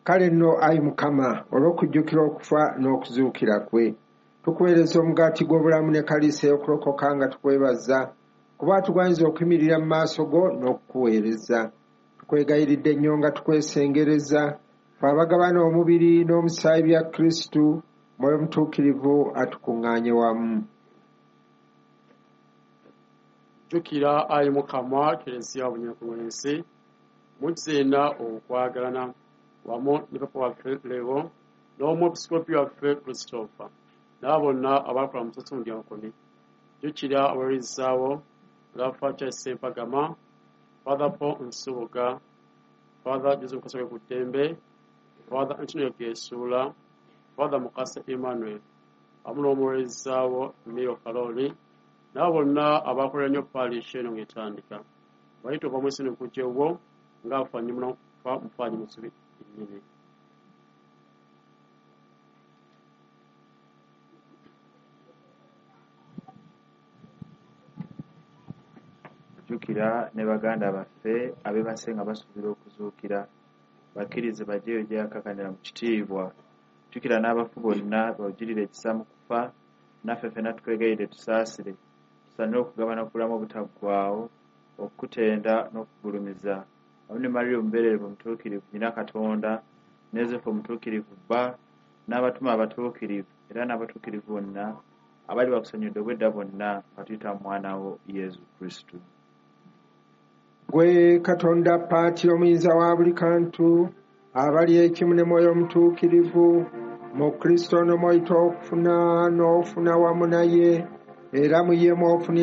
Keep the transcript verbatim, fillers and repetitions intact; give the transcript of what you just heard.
kale nno ayi Mukama olw'okujjukira okufa n'okuzuukira kwe tukuweereza omugaati gw'obulamu ne kaliisa y'okulokoka nga tukwebaza kuba tugwanyiza okuyimirira mu maaso go n'okukuweereza. Tukwegayiridde nnyo nga tukwesengereza fe abagabana omubiri n'omusaayi bya Kristu, Mwoyo Mutuukirivu atukuŋŋaanye wamu. Jjukira ayi Mukama Kereziya obunyakuwensi muzzeena okwagalana wamu ne papa waffe Leo n'omwepisikoopi waffe Christopher n'abo bonna abakola mu Musasi Mudyankoni. Jjukira abaweerezaawo Rafa Charles Sempagama, Father Paul Nsubuga, Father Joseph Kasoke Kutembe, Father Antonio Gesuula, Father Mukasa Emmanuel amu n'omuweerezaawo Miro Kaloli n'abo bonna abakolera nnyo paalishi eno ng'etandika. Bayita ova mwesi n'okujjawo ng'afaanyi mufaanyi musubi ennyini. Jjukira ne baganda baffe abeebase nga basuubira okuzuukira bakkirize bajjeeyo gyeyakakanira mu kitiibwa. Jjukira n'abafu bonna bawujirire ekisa mu kufa, naffe ffenna tukwegayirire tusaasire tusaanire okugabana okulamu obutaggwaawo, okukutenda n'okugulumiza awamu ne Mariya omubeerere omutuukirivu nnyina Katonda, ne Yozefu omutuukirivu bba, n'abatume abatuukirivu era n'abatuukirivu bonna abali bakusanyudde obwedda bonna nga tuyita mu mwana wo Yesu Kristo. Gwe Katonda Paatiro omuyinza wa buli kantu, abali ekimu ne Mwoyo Omutuukirivu, mu Kristo n'omwoyita okufuna n'ofuna wamu naye, era mu ye mw'ofunira